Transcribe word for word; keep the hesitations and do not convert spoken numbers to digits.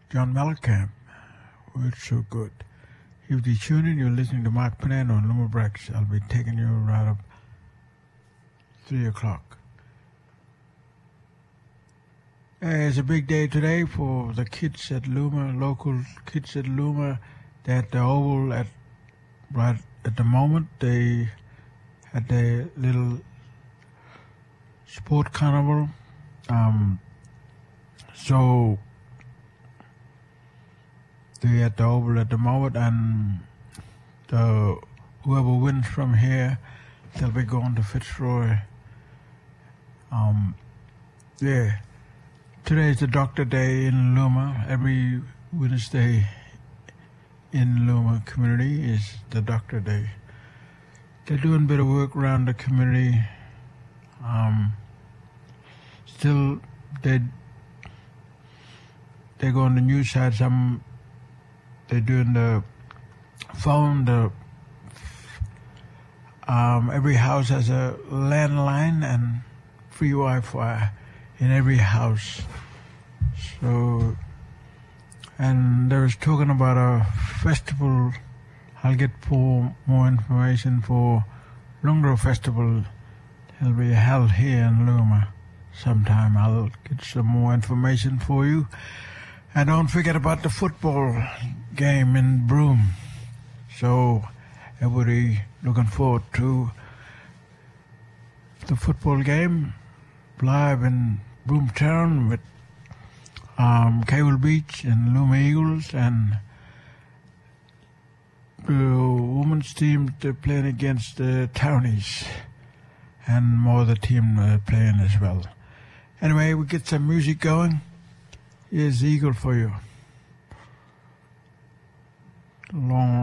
John Mellencamp. Oh, it's so good. If you tune in, you're listening to Mark Panano on Lumabrex. I'll be taking you right up three o'clock. Uh, it's a big day today for the kids at Luma, local kids at Luma. They're at the Oval at right at the moment. They had their little sport carnival. Um, so they're at the Oval at the moment, and the whoever wins from here, they'll be going to Fitzroy. Um, yeah. Today is the Doctor Day in Luma. Every Wednesday in Luma community is the Doctor Day. They're doing a bit of work around the community. Um, still, they they go on the news side. Some they're doing the phone. The um, every house has a landline and free Wi-Fi in every house. So, and they was talking about a festival. I'll get for more information for Lungro Festival. It'll be held here in Luma sometime. I'll get some more information for you. And don't forget about the football game in Broome. So, everybody looking forward to the football game live in Broomtown with um, Cable Beach and Luma Eagles, and the women's team, they're playing against the Townies, and more of the team are playing as well. Anyway, we get some music going. Here's Eagle for you. Long